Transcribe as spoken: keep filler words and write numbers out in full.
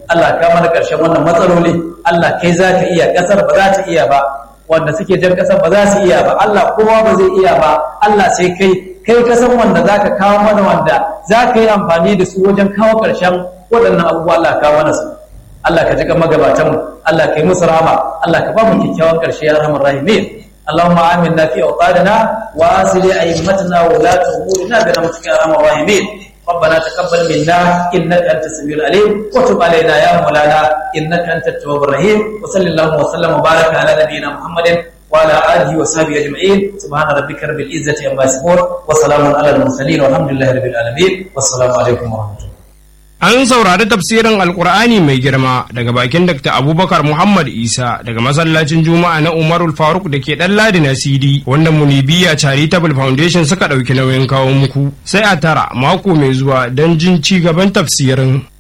Allah ka mana ƙarshen wannan matsaloli. Allah kai za ka iya, ƙasar ba za ta iya ba, wanda suke jan ƙasar ba za su iya ba, Allah kowa ba zai iya ba, Allah sai kai kai ka san wanda za ka kawo mana, wanda za ka yi amfani da su wajen kawo ƙarshen waɗannan abubuwa. Allah ka mana su, Allah ka jiƙa magabatanmu, Allah ka yi musu rahama, Allah ka ba mu kyakkyawan ƙarshe ya rahman rahimin. اللهم آمنا في أوطاننا وأصلح أئمتنا وولاة أمورنا برحمتك يا أرحم الراحمين. ربنا تقبل منا إنك أنت السميع العليم وتب علينا يا مولانا إنك أنت التواب الرحيم. وصلى اللهم وسلم وبارك على نبينا محمد وعلى آله وصحبه أجمعين. سبحان ربك رب العزة عما يصفون وسلام على المرسلين والحمد لله رب العالمين والسلام عليكم ورحمة الله. An saurari tafsirin Alƙur'ani mai girma daga bakin Dakta Abubakar Muhammad Isa daga masallacin Juma'a na Umarul Faruk da ke ɗan Ladi na C D, wanda Munibiya Charitable Foundation suka ɗauki nauyin kawo muku. Sai a tara mako mai zuwa don jin ci gaban tafsirin.